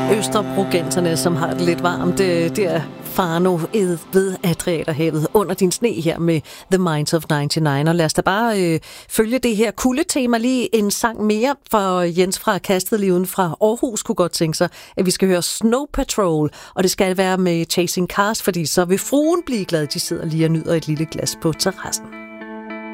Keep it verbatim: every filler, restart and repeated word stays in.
Østerbrogenserne, som har det lidt varmt. Det er Fano ved Adriaterhavet under din sne her med The Minds of nioghalvfems. Og lad os da bare øh, følge det her kuldetema lige en sang mere, for Jens fra Kastedliven fra Aarhus kunne godt tænke sig, at vi skal høre Snow Patrol, og det skal være med Chasing Cars, fordi så vil fruen blive glad. De sidder lige og nyder et lille glas på terrassen.